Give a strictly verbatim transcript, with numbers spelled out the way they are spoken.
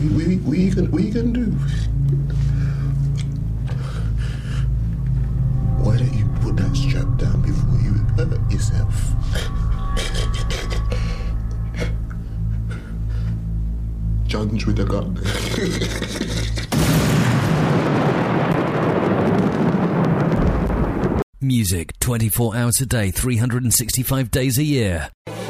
what, what, what, you gonna, what you gonna do? Why don't you put that strap down before you hurt yourself? Judge with a gun. Music twenty-four hours a day, three hundred sixty-five days a year.